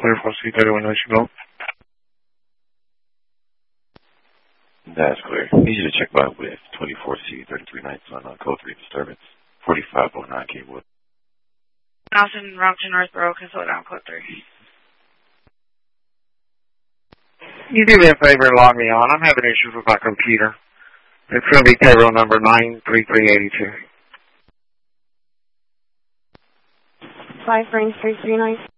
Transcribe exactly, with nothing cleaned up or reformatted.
clear for C thirty-one, let you go. That's clear. Need you to check by with twenty-four C thirty-three nights on uh, code three disturbance. forty-five oh nine Kwood. Austin, route to Northborough, can slow down code three. You do me a favor and log me on. I'm having issues with my computer. It's going to be payroll number nine three three eight two. Five frames, three three nine.